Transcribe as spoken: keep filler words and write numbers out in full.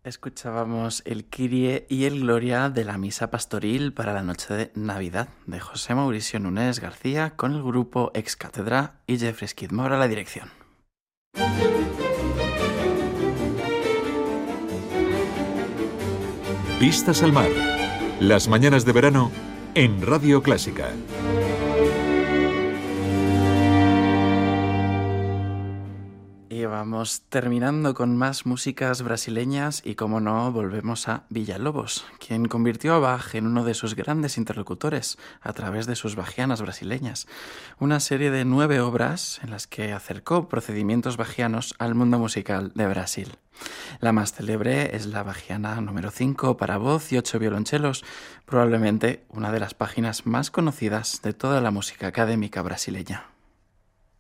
Escuchábamos el Kyrie y el Gloria de la Misa Pastoril para la noche de Navidad de José Mauricio Núñez García con el grupo Ex Cátedra y Jeffrey Skidmore a la dirección. Vistas al mar. Las mañanas de verano en Radio Clásica. Y vamos terminando con más músicas brasileñas y, como no, volvemos a Villa-Lobos, quien convirtió a Bach en uno de sus grandes interlocutores a través de sus bachianas brasileñas, una serie de nueve obras en las que acercó procedimientos bachianos al mundo musical de Brasil. La más célebre es la bachiana número cinco para voz y ocho violonchelos, probablemente una de las páginas más conocidas de toda la música académica brasileña.